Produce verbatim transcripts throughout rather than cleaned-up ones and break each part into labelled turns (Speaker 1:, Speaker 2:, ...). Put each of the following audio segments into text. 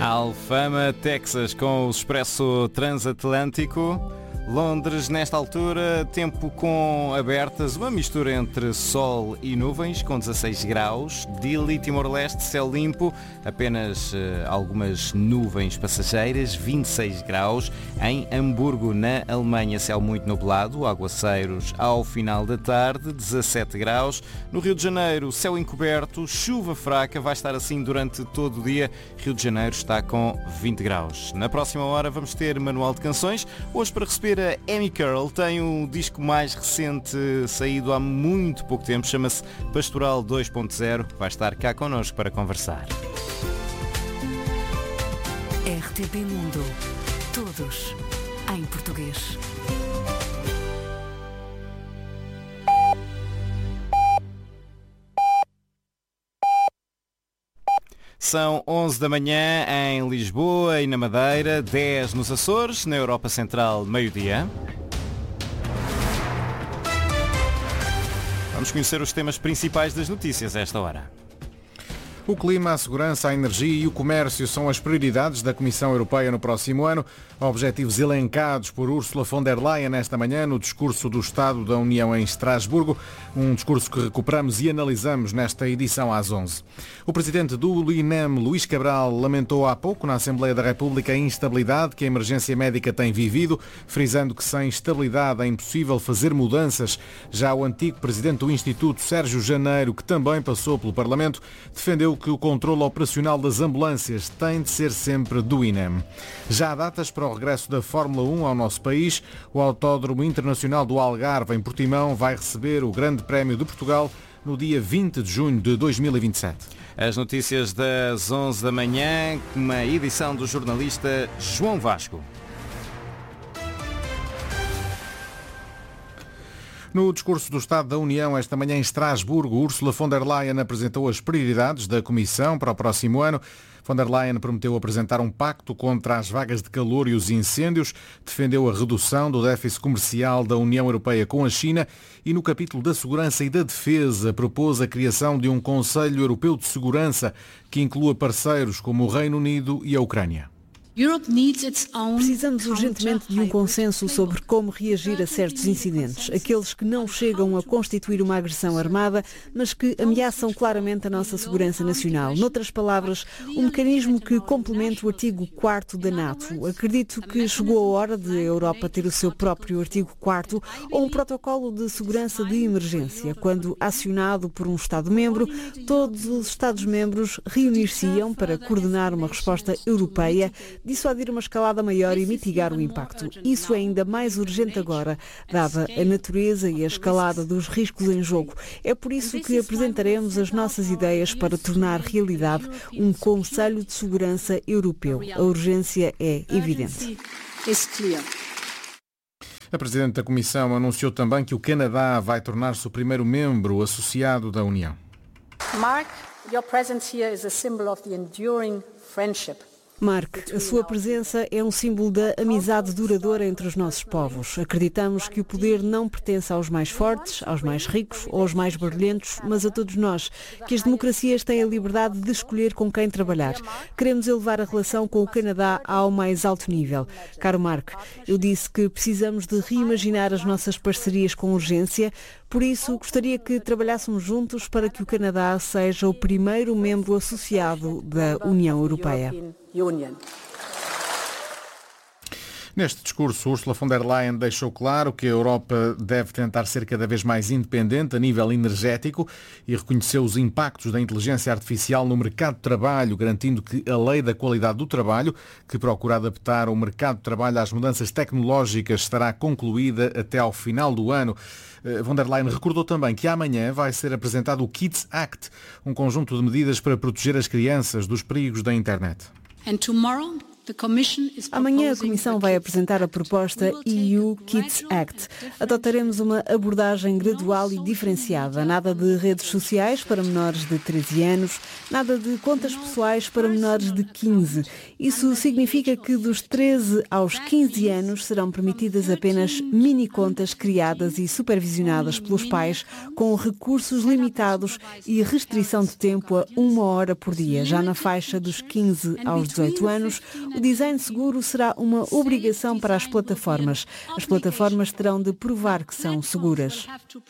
Speaker 1: Alfama, Texas, com o Expresso Transatlântico. Londres, nesta altura, tempo com abertas, uma mistura entre sol e nuvens, com dezasseis graus. Dili, Timor-Leste, céu limpo, apenas uh, algumas nuvens passageiras, vinte e seis graus. Em Hamburgo, na Alemanha, céu muito nublado, aguaceiros ao final da tarde, dezassete graus. No Rio de Janeiro, céu encoberto, chuva fraca, vai estar assim durante todo o dia. Rio de Janeiro está com vinte graus. Na próxima hora vamos ter manual de canções, hoje para receber a Amy Curl. Tem um disco mais recente, saído há muito pouco tempo, chama-se Pastoral dois ponto zero. Vai estar cá connosco para conversar.
Speaker 2: R T P Mundo. Todos em português.
Speaker 1: São onze da manhã em Lisboa e na Madeira, dez nos Açores, na Europa Central, meio-dia. Vamos conhecer os temas principais das notícias a esta hora.
Speaker 3: O clima, a segurança, a energia e o comércio são as prioridades da Comissão Europeia no próximo ano. Objetivos elencados por Ursula von der Leyen esta manhã no discurso do Estado da União em Estrasburgo, um discurso que recuperamos e analisamos nesta edição às onze. O presidente do I N E M, Luís Cabral, lamentou há pouco na Assembleia da República a instabilidade que a emergência médica tem vivido, frisando que sem estabilidade é impossível fazer mudanças. Já o antigo presidente do Instituto, Sérgio Janeiro, que também passou pelo Parlamento, defendeu que o controle operacional das ambulâncias tem de ser sempre do I N E M. Já há datas para o regresso da Fórmula um ao nosso país. O Autódromo Internacional do Algarve, em Portimão, vai receber o Grande Prémio de Portugal no dia vinte de junho de dois mil e vinte e sete.
Speaker 1: As notícias das onze da manhã, uma edição do jornalista João Vasco.
Speaker 3: No discurso do Estado da União esta manhã em Estrasburgo, Ursula von der Leyen apresentou as prioridades da Comissão para o próximo ano. Von der Leyen prometeu apresentar um pacto contra as vagas de calor e os incêndios, defendeu a redução do déficit comercial da União Europeia com a China e no capítulo da segurança e da defesa propôs a criação de um Conselho Europeu de Segurança que inclua parceiros como o Reino Unido e a Ucrânia.
Speaker 4: Precisamos urgentemente de um consenso sobre como reagir a certos incidentes, aqueles que não chegam a constituir uma agressão armada, mas que ameaçam claramente a nossa segurança nacional. Noutras palavras, um mecanismo que complemente o artigo quarto da NATO. Acredito que chegou a hora de a Europa ter o seu próprio artigo quarto ou um protocolo de segurança de emergência. Quando acionado por um Estado-membro, todos os Estados-membros reunir-se-iam para coordenar uma resposta europeia, dissuadir uma escalada maior e mitigar o impacto. Isso é ainda mais urgente agora, dada a natureza e a escalada dos riscos em jogo. É por isso que apresentaremos as nossas ideias para tornar realidade um Conselho de Segurança Europeu. A urgência é evidente.
Speaker 3: A Presidente da Comissão anunciou também que o Canadá vai tornar-se o primeiro membro associado da União.
Speaker 5: Mark, your presence here is a symbol of the enduring friendship.
Speaker 4: Mark, a sua presença é um símbolo da amizade duradoura entre os nossos povos. Acreditamos que o poder não pertence aos mais fortes, aos mais ricos ou aos mais barulhentos, mas a todos nós, que as democracias têm a liberdade de escolher com quem trabalhar. Queremos elevar a relação com o Canadá ao mais alto nível. Caro Mark, eu disse que precisamos de reimaginar as nossas parcerias com urgência, por isso gostaria que trabalhássemos juntos para que o Canadá seja o primeiro membro associado da União Europeia.
Speaker 3: Neste discurso, Ursula von der Leyen deixou claro que a Europa deve tentar ser cada vez mais independente a nível energético e reconheceu os impactos da inteligência artificial no mercado de trabalho, garantindo que a lei da qualidade do trabalho, que procura adaptar o mercado de trabalho às mudanças tecnológicas, estará concluída até ao final do ano. Von der Leyen recordou também que amanhã vai ser apresentado o Kids Act, um conjunto de medidas para proteger as crianças dos perigos da internet.
Speaker 5: And tomorrow
Speaker 4: Amanhã a Comissão vai apresentar a proposta E U Kids Act. Adotaremos uma abordagem gradual e diferenciada. Nada de redes sociais para menores de treze anos, nada de contas pessoais para menores de quinze. Isso significa que dos treze aos quinze anos serão permitidas apenas mini-contas criadas e supervisionadas pelos pais, com recursos limitados e restrição de tempo a uma hora por dia. Já na faixa dos quinze aos dezoito anos, o design seguro será uma obrigação para as plataformas. As plataformas terão de provar que são seguras.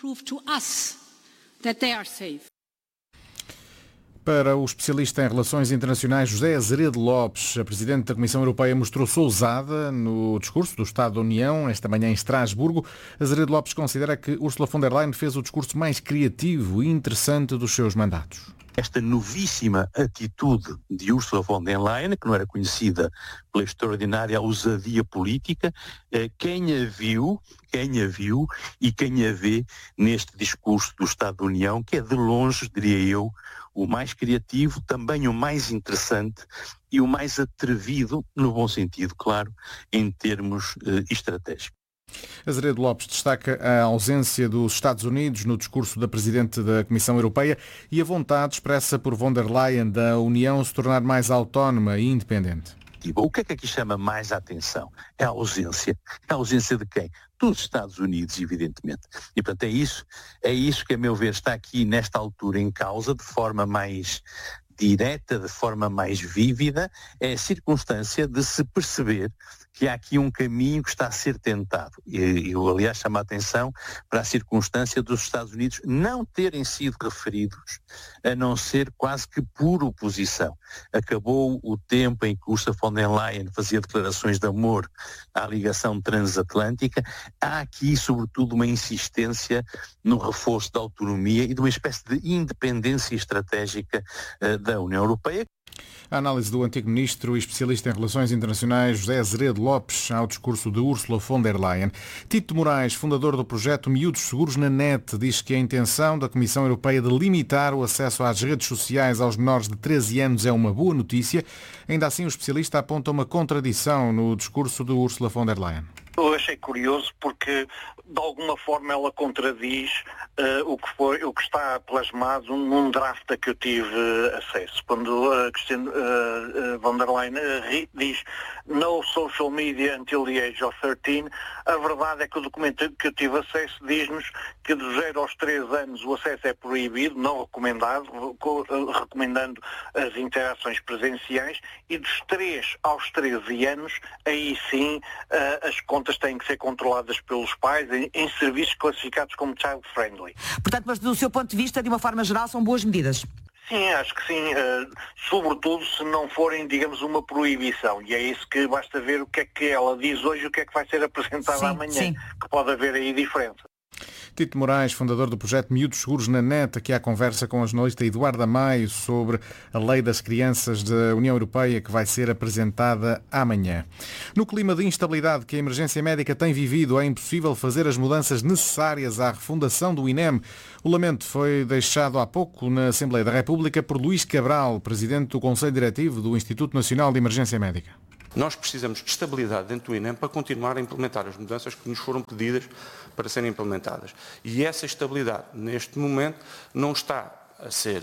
Speaker 3: Para o especialista em relações internacionais José Azeredo Lopes, a Presidente da Comissão Europeia mostrou-se ousada no discurso do Estado da União, esta manhã em Estrasburgo. Azeredo Lopes considera que Ursula von der Leyen fez o discurso mais criativo e interessante dos seus mandatos.
Speaker 6: Esta novíssima atitude de Ursula von der Leyen, que não era conhecida pela extraordinária ousadia política, quem a viu, quem a viu e quem a vê neste discurso do Estado da União, que é de longe, diria eu, o mais criativo, também o mais interessante e o mais atrevido, no bom sentido, claro, em termos eh, estratégicos.
Speaker 3: Azeredo Lopes destaca a ausência dos Estados Unidos no discurso da Presidente da Comissão Europeia e a vontade expressa por von der Leyen da União se tornar mais autónoma e independente.
Speaker 6: O que é que aqui chama mais a atenção? É a ausência. A ausência de quem? Dos Estados Unidos, evidentemente. E, portanto, é isso, é isso que, a meu ver, está aqui, nesta altura, em causa, de forma mais direta, de forma mais vívida, é a circunstância de se perceber que há aqui um caminho que está a ser tentado. Eu, aliás, chamo a atenção para a circunstância dos Estados Unidos não terem sido referidos, a não ser quase que por oposição. Acabou o tempo em que Ursula von der Leyen fazia declarações de amor à ligação transatlântica. Há aqui, sobretudo, uma insistência no reforço da autonomia e de uma espécie de independência estratégica uh, da União Europeia.
Speaker 3: A análise do antigo ministro e especialista em relações internacionais José Azeredo Lopes ao discurso de Ursula von der Leyen. Tito Moraes, fundador do projeto Miúdos Seguros na Net, diz que a intenção da Comissão Europeia de limitar o acesso às redes sociais aos menores de treze anos é uma boa notícia. Ainda assim, o especialista aponta uma contradição no discurso de Ursula von der Leyen.
Speaker 7: Eu achei curioso porque, de alguma forma, ela contradiz uh, o, que foi, o que está plasmado num draft a que eu tive uh, acesso. Quando a uh, Christine uh, uh, von der Leyen uh, diz no social media until the age of thirteen, a verdade é que o documento que eu tive acesso diz-nos que dos zero aos treze anos o acesso é proibido, não recomendado, uh, recomendando as interações presenciais, e dos três aos treze anos, aí sim uh, as contas têm que ser controladas pelos pais em, em serviços classificados como child-friendly.
Speaker 8: Portanto, mas do seu ponto de vista, de uma forma geral, são boas medidas?
Speaker 7: Sim, acho que sim, uh, sobretudo se não forem, digamos, uma proibição. E é isso que basta ver o que é que ela diz hoje e o que é que vai ser apresentado sim, amanhã, sim. Que pode haver aí diferença.
Speaker 3: Tito Moraes, fundador do projeto Miúdos Seguros na Net, aqui à conversa com a jornalista Eduarda Maio sobre a Lei das Crianças da União Europeia que vai ser apresentada amanhã. No clima de instabilidade que a emergência médica tem vivido, é impossível fazer as mudanças necessárias à refundação do I N E M. O lamento foi deixado há pouco na Assembleia da República por Luís Cabral, presidente do Conselho Diretivo do Instituto Nacional de Emergência Médica.
Speaker 9: Nós precisamos de estabilidade dentro do I N E M para continuar a implementar as mudanças que nos foram pedidas para serem implementadas. E essa estabilidade, neste momento, não está a ser,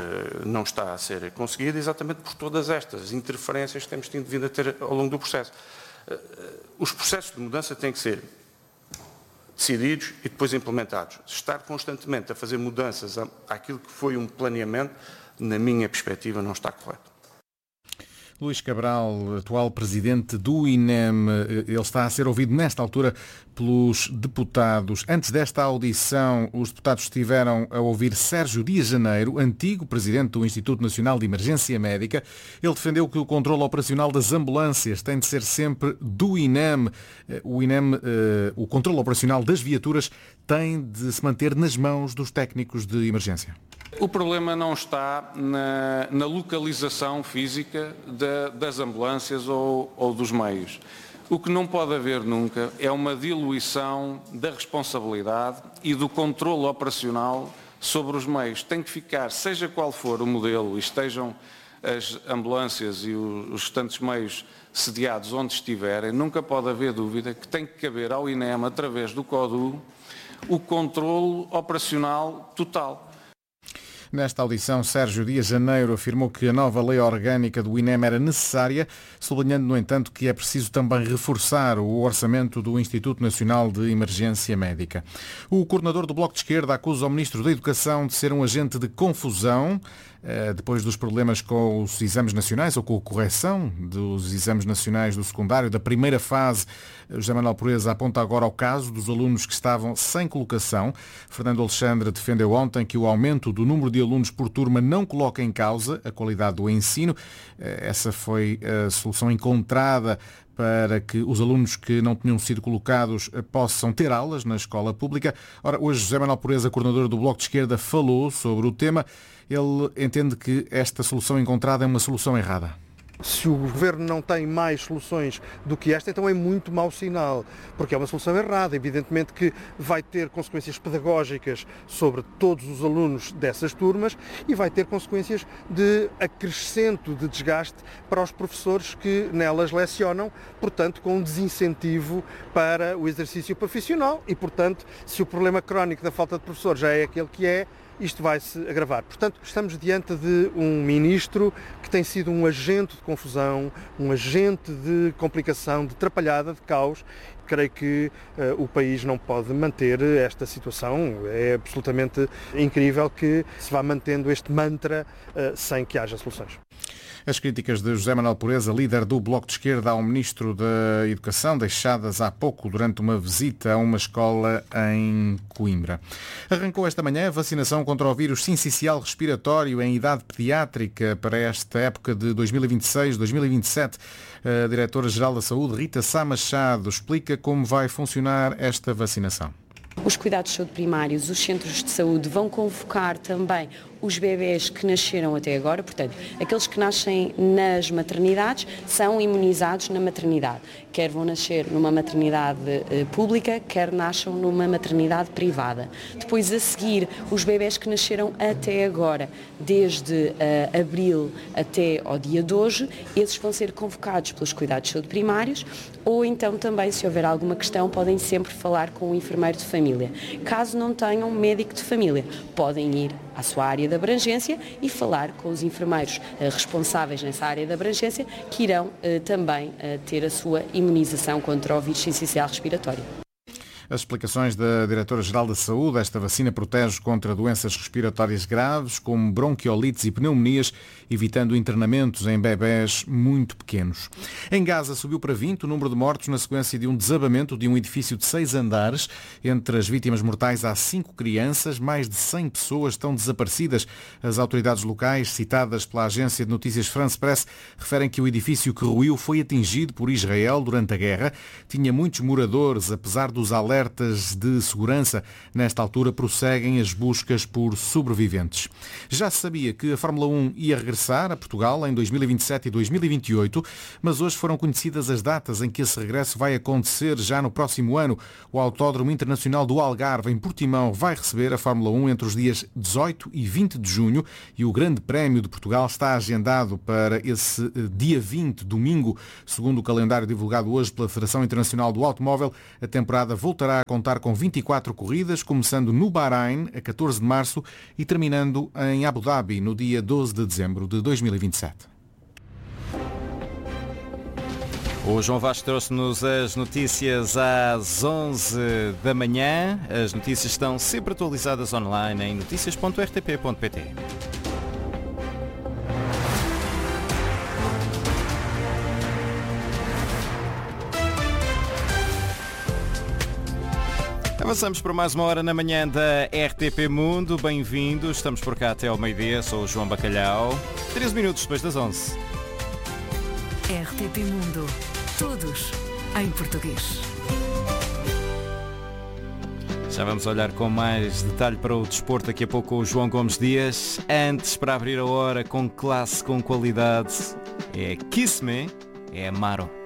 Speaker 9: não está a ser conseguida exatamente por todas estas interferências que temos tido vindo a ter ao longo do processo. Os processos de mudança têm que ser decididos e depois implementados. Estar constantemente a fazer mudanças àquilo que foi um planeamento, na minha perspectiva, não está correto.
Speaker 3: Luís Cabral, atual presidente do I N E M, ele está a ser ouvido nesta altura pelos deputados. Antes desta audição, os deputados estiveram a ouvir Sérgio Dias Janeiro, antigo presidente do Instituto Nacional de Emergência Médica. Ele defendeu que o controle operacional das ambulâncias tem de ser sempre do I N E M. O I N E M, o controle operacional das viaturas tem de se manter nas mãos dos técnicos de emergência.
Speaker 10: O problema não está na, na localização física de, das ambulâncias ou, ou dos meios. O que não pode haver nunca é uma diluição da responsabilidade e do controle operacional sobre os meios. Tem que ficar, seja qual for o modelo, e estejam as ambulâncias e os restantes meios sediados onde estiverem, nunca pode haver dúvida que tem que caber ao I N E M, através do CODU, o controlo operacional total.
Speaker 3: Nesta audição, Sérgio Dias Janeiro afirmou que a nova lei orgânica do I N E M era necessária, sublinhando, no entanto, que é preciso também reforçar o orçamento do Instituto Nacional de Emergência Médica. O coordenador do Bloco de Esquerda acusa o Ministro da Educação de ser um agente de confusão, depois dos problemas com os exames nacionais ou com a correção dos exames nacionais do secundário da primeira fase. José Manuel Pureza aponta agora ao caso dos alunos que estavam sem colocação. Fernando Alexandre defendeu ontem que o aumento do número de alunos por turma não coloca em causa a qualidade do ensino. Essa foi a solução encontrada para que os alunos que não tinham sido colocados possam ter aulas na escola pública. Ora, hoje José Manuel Pureza, coordenador do Bloco de Esquerda, falou sobre o tema. Ele entende que esta solução encontrada é uma solução errada.
Speaker 11: Se o Governo não tem mais soluções do que esta, então é muito mau sinal, porque é uma solução errada. Evidentemente que vai ter consequências pedagógicas sobre todos os alunos dessas turmas e vai ter consequências de acrescento de desgaste para os professores que nelas lecionam, portanto com um desincentivo para o exercício profissional e, portanto, se o problema crónico da falta de professores já é aquele que é, isto vai se agravar. Portanto, estamos diante de um ministro que tem sido um agente de confusão, um agente de complicação, de atrapalhada, de caos. Creio que uh, o país não pode manter esta situação. É absolutamente incrível que se vá mantendo este mantra uh, sem que haja soluções.
Speaker 3: As críticas de José Manuel Pureza, líder do Bloco de Esquerda, ao Ministro da Educação, deixadas há pouco durante uma visita a uma escola em Coimbra. Arrancou esta manhã a vacinação contra o vírus sincicial respiratório em idade pediátrica para esta época de dois mil e vinte e seis dois mil e vinte e sete. A Diretora-Geral da Saúde, Rita Sá Machado, explica como vai funcionar esta vacinação.
Speaker 12: Os cuidados de saúde primários, os centros de saúde vão convocar também os bebés que nasceram até agora, portanto, aqueles que nascem nas maternidades são imunizados na maternidade. Quer vão nascer numa maternidade eh, pública, quer nasçam numa maternidade privada. Depois, a seguir, os bebés que nasceram até agora, desde eh, abril até ao dia de hoje, esses vão ser convocados pelos cuidados de saúde primários, ou então também, se houver alguma questão, podem sempre falar com o enfermeiro de família. Caso não tenham médico de família, podem ir à sua área de abrangência e falar com os enfermeiros eh, responsáveis nessa área de abrangência, que irão eh, também eh, ter a sua imunização contra o vírus sincicial respiratório.
Speaker 3: As explicações da Diretora-Geral da Saúde: esta vacina protege contra doenças respiratórias graves, como bronquiolites e pneumonias, evitando internamentos em bebés muito pequenos. Em Gaza subiu para vinte o número de mortos na sequência de um desabamento de um edifício de seis andares. Entre as vítimas mortais há cinco crianças, mais de cem pessoas estão desaparecidas. As autoridades locais, citadas pela agência de notícias France Press, referem que o edifício que ruiu foi atingido por Israel durante a guerra. Tinha muitos moradores, apesar dos alertas de segurança. Nesta altura prosseguem as buscas por sobreviventes. Já se sabia que a Fórmula um ia regressar a Portugal em dois mil e vinte e sete e dois mil e vinte e oito, mas hoje foram conhecidas as datas em que esse regresso vai acontecer já no próximo ano. O Autódromo Internacional do Algarve, em Portimão, vai receber a Fórmula um entre os dias dezoito e vinte de junho e o Grande Prémio de Portugal está agendado para esse dia vinte, domingo. Segundo o calendário divulgado hoje pela Federação Internacional do Automóvel, a temporada voltará a contar com vinte e quatro corridas, começando no Bahrein, a catorze de março, e terminando em Abu Dhabi, no dia doze de dezembro de dois mil e vinte e sete.
Speaker 1: O João Vasco trouxe-nos as notícias às onze da manhã. As notícias estão sempre atualizadas online em notícias ponto r t p ponto p t. Avançamos para mais uma hora na manhã da R T P Mundo. Bem-vindos. Estamos por cá até ao meio-dia. Sou o João Bacalhau. treze minutos depois das onze.
Speaker 2: R T P Mundo. Todos em português.
Speaker 1: Já vamos olhar com mais detalhe para o desporto daqui a pouco com o João Gomes Dias. Antes, para abrir a hora com classe, com qualidade, é Kiss Me, é Amaro.